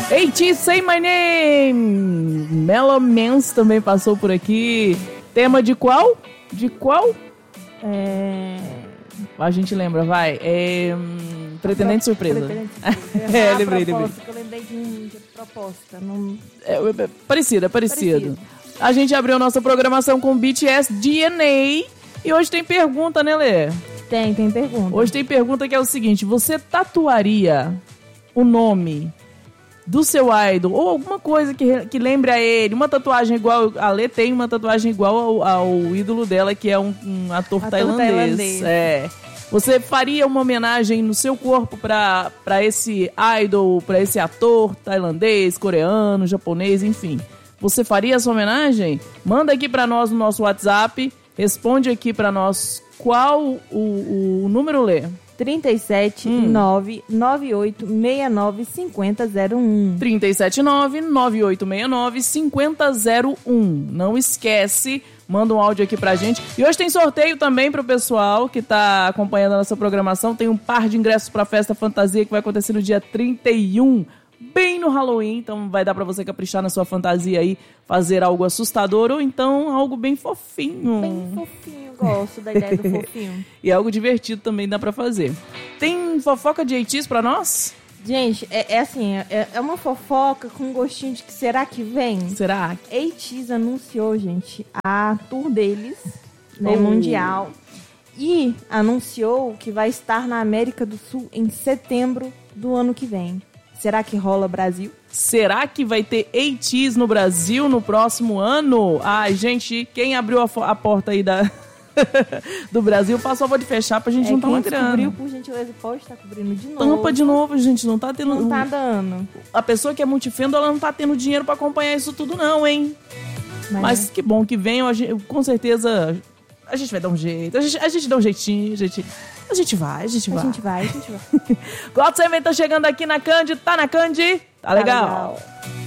AT Say My Name. Mellow Mans também passou por aqui. Tema de qual? De qual? A gente lembra, vai. Pretendente Surpresa. Lembrei. Eu lembrei de proposta. Não... Parecido. A gente abriu nossa programação com BTS DNA. E hoje tem pergunta, né, Lê? Tem pergunta. Hoje tem pergunta que é o seguinte: você tatuaria o nome do seu idol ou alguma coisa que lembre a ele? Uma tatuagem igual... A Lê tem uma tatuagem igual ao ídolo dela, que é um ator tailandês. Você faria uma homenagem no seu corpo pra esse idol, pra esse ator tailandês, coreano, japonês, enfim? Você faria essa homenagem? Manda aqui pra nós no nosso WhatsApp. Responde aqui pra nós qual o número, Lê. 37998695001. 37998695001. Não esquece, manda um áudio aqui pra gente. E hoje tem sorteio também pro pessoal que tá acompanhando a nossa programação. Tem um par de ingressos pra Festa Fantasia que vai acontecer no dia 31, bem no Halloween. Então vai dar pra você caprichar na sua fantasia aí, fazer algo assustador ou então algo bem fofinho. Bem fofinho. Gosto da ideia do fofinho. E algo divertido também dá pra fazer. Tem fofoca de ATEEZ pra nós? Gente, é uma fofoca com gostinho de que será que vem? Será? ATEEZ anunciou, gente, a tour deles, né, mundial. E anunciou que vai estar na América do Sul em setembro do ano que vem. Será que rola Brasil? Será que vai ter ATEEZ no Brasil no próximo ano? Ai, gente, quem abriu a porta aí do Brasil, faz favor de fechar pra gente juntar uma grana. Quem descobriu, por gentileza, pode estar cobrindo de novo. Tampa de novo, gente, não tá tendo... Não tá dando. A pessoa que é multifendo, ela não tá tendo dinheiro pra acompanhar isso tudo não, hein? Mas que bom que venham, com certeza a gente vai dar um jeito, a gente dá um jeitinho, a gente vai. God Seven tá chegando aqui na Candy, tá na Candy? Tá legal.